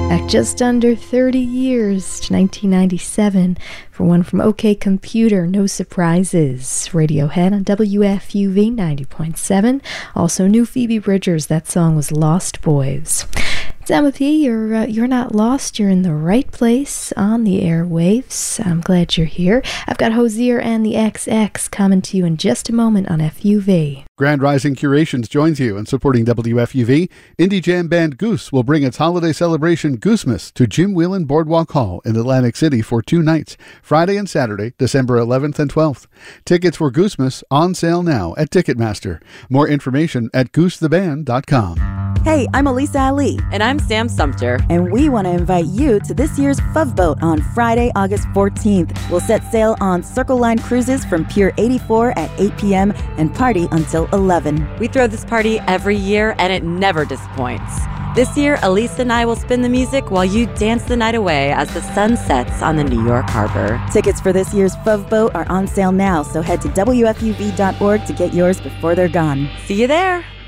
Back just under 30 years to 1997 for one from OK Computer, No Surprises. Radiohead on WFUV 90.7. Also new Phoebe Bridgers, that song was Lost Boys. It's Emma P. You're not lost. You're in the right place on the airwaves. I'm glad you're here. I've got Hozier and the XX coming to you in just a moment on FUV. Grand Rising Curations joins you in supporting WFUV. Indie jam band Goose will bring its holiday celebration Goosemas to Jim Whelan Boardwalk Hall in Atlantic City for 2 nights, Friday and Saturday, December 11th and 12th. Tickets for Goosemas on sale now at Ticketmaster. More information at goosetheband.com. Hey, I'm Elisa Ali. And I'm Sam Sumter. And we want to invite you to this year's FUV Boat on Friday, August 14th. We'll set sail on Circle Line cruises from Pier 84 at 8 p.m. and party until 11. We throw this party every year and it never disappoints. This year, Elisa and I will spin the music while you dance the night away as the sun sets on the New York Harbor. Tickets for this year's FUV Boat are on sale now, so head to WFUV.org to get yours before they're gone. See you there.